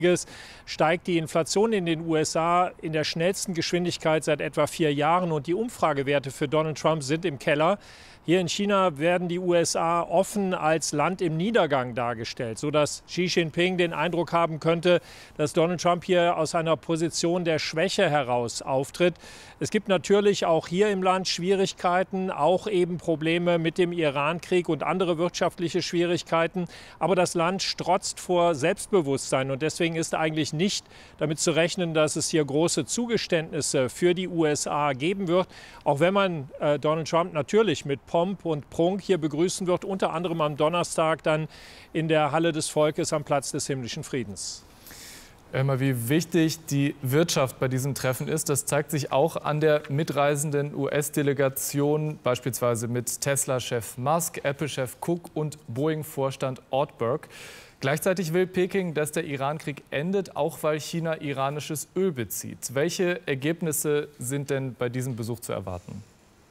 steigt die Inflation in den USA in der schnellsten Geschwindigkeit seit etwa 4 Jahren und die Umfragewerte für Donald Trump sind im Keller. Hier in China werden die USA offen als Land im Niedergang dargestellt, sodass Xi Jinping den Eindruck haben könnte, dass Donald Trump hier aus einer Position der Schwäche heraus auftritt. Es gibt natürlich auch hier im Land Schwierigkeiten, auch eben Probleme mit dem Irankrieg und andere wirtschaftliche Schwierigkeiten. Aber das Land strotzt vor Selbstbewusstsein und deswegen ist eigentlich nicht damit zu rechnen, dass es hier große Zugeständnisse für die USA geben wird, auch wenn man Donald Trump natürlich mit Pomp und Prunk hier begrüßen wird, unter anderem am Donnerstag dann in der Halle des Volkes am Platz des himmlischen Friedens. Immer wie wichtig die Wirtschaft bei diesem Treffen ist, das zeigt sich auch an der mitreisenden US-Delegation, beispielsweise mit Tesla-Chef Musk, Apple-Chef Cook und Boeing-Vorstand Ortberg. Gleichzeitig will Peking, dass der Irankrieg endet, auch weil China iranisches Öl bezieht. Welche Ergebnisse sind denn bei diesem Besuch zu erwarten?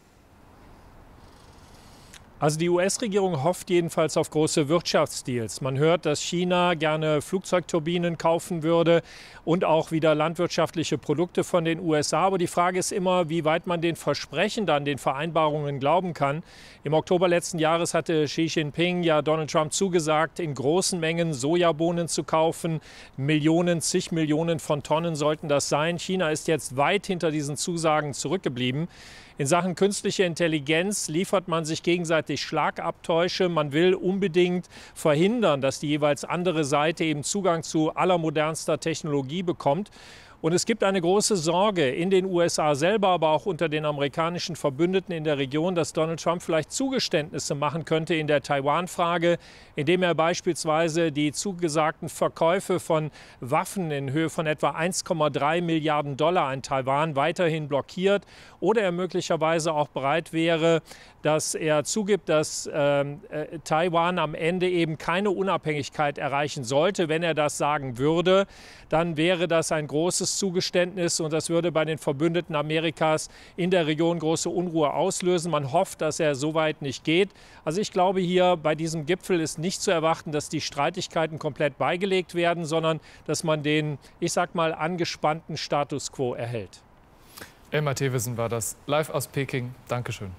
Also die US-Regierung hofft jedenfalls auf große Wirtschaftsdeals. Man hört, dass China gerne Flugzeugturbinen kaufen würde und auch wieder landwirtschaftliche Produkte von den USA. Aber die Frage ist immer, wie weit man den Versprechen dann, den Vereinbarungen glauben kann. Im Oktober letzten Jahres hatte Xi Jinping ja Donald Trump zugesagt, in großen Mengen Sojabohnen zu kaufen. Zig Millionen von Tonnen sollten das sein. China ist jetzt weit hinter diesen Zusagen zurückgeblieben. In Sachen künstliche Intelligenz liefert man sich gegenseitig Schlagabtäusche. Man will unbedingt verhindern, dass die jeweils andere Seite eben Zugang zu allermodernster Technologie bekommt. Und es gibt eine große Sorge in den USA selber, aber auch unter den amerikanischen Verbündeten in der Region, dass Donald Trump vielleicht Zugeständnisse machen könnte in der Taiwan-Frage, indem er beispielsweise die zugesagten Verkäufe von Waffen in Höhe von etwa 1,3 Milliarden Dollar an Taiwan weiterhin blockiert oder er möglicherweise auch bereit wäre, dass er zugibt, dass Taiwan am Ende eben keine Unabhängigkeit erreichen sollte. Wenn er das sagen würde, dann wäre das ein großes Zugeständnis und das würde bei den Verbündeten Amerikas in der Region große Unruhe auslösen. Man hofft, dass er so weit nicht geht. Also ich glaube, hier bei diesem Gipfel ist nicht zu erwarten, dass die Streitigkeiten komplett beigelegt werden, sondern dass man den, ich sag mal, angespannten Status quo erhält. Elmar Thewissen war das, live aus Peking. Dankeschön.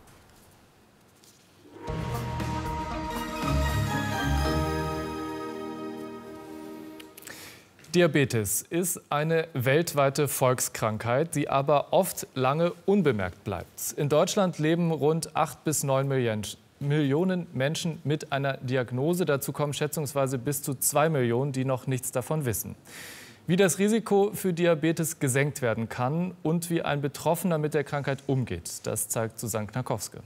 Diabetes ist eine weltweite Volkskrankheit, die aber oft lange unbemerkt bleibt. In Deutschland leben rund 8 bis 9 Millionen Menschen mit einer Diagnose. Dazu kommen schätzungsweise bis zu 2 Millionen, die noch nichts davon wissen. Wie das Risiko für Diabetes gesenkt werden kann und wie ein Betroffener mit der Krankheit umgeht, das zeigt Susanne Knakowske.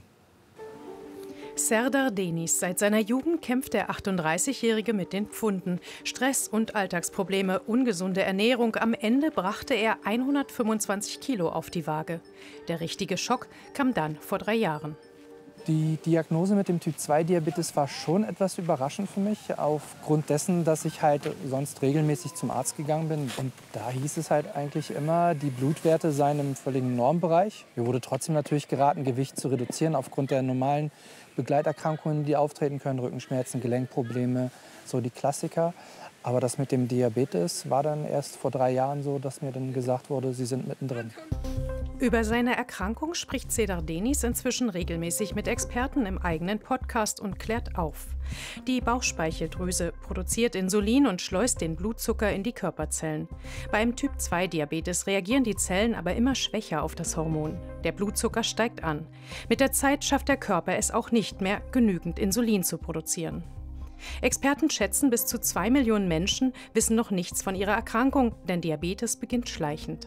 Serdar Deniz. Seit seiner Jugend kämpft der 38-Jährige mit den Pfunden. Stress und Alltagsprobleme, ungesunde Ernährung. Am Ende brachte er 125 Kilo auf die Waage. Der richtige Schock kam dann vor 3 Jahren. Die Diagnose mit dem Typ-2-Diabetes war schon etwas überraschend für mich, aufgrund dessen, dass ich halt sonst regelmäßig zum Arzt gegangen bin. Und da hieß es halt eigentlich immer, die Blutwerte seien im völligen Normbereich. Mir wurde trotzdem natürlich geraten, Gewicht zu reduzieren aufgrund der normalen Begleiterkrankungen, die auftreten können, Rückenschmerzen, Gelenkprobleme, so die Klassiker. Aber das mit dem Diabetes war dann erst vor 3 Jahren so, dass mir dann gesagt wurde, Sie sind mittendrin. Über seine Erkrankung spricht Serdar Deniz inzwischen regelmäßig mit Experten im eigenen Podcast und klärt auf. Die Bauchspeicheldrüse produziert Insulin und schleust den Blutzucker in die Körperzellen. Beim Typ-2-Diabetes reagieren die Zellen aber immer schwächer auf das Hormon. Der Blutzucker steigt an. Mit der Zeit schafft der Körper es auch nicht mehr, genügend Insulin zu produzieren. Experten schätzen, bis zu 2 Millionen Menschen wissen noch nichts von ihrer Erkrankung, denn Diabetes beginnt schleichend.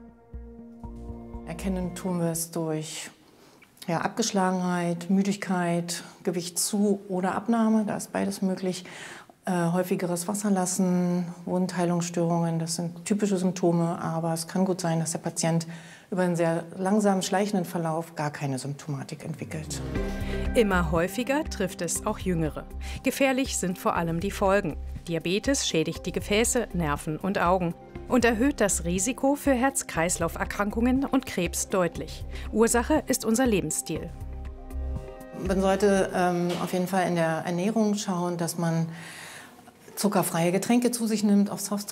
Erkennen tun wir es durch Abgeschlagenheit, Müdigkeit, Gewichtszu- oder Abnahme, da ist beides möglich. Häufigeres Wasserlassen, Wundheilungsstörungen, das sind typische Symptome, aber es kann gut sein, dass der Patient über einen sehr langsamen, schleichenden Verlauf gar keine Symptomatik entwickelt. Immer häufiger trifft es auch Jüngere. Gefährlich sind vor allem die Folgen. Diabetes schädigt die Gefäße, Nerven und Augen und erhöht das Risiko für Herz-Kreislauf-Erkrankungen und Krebs deutlich. Ursache ist unser Lebensstil. Man sollte auf jeden Fall in der Ernährung schauen, dass man zuckerfreie Getränke zu sich nimmt, auf Softdrinks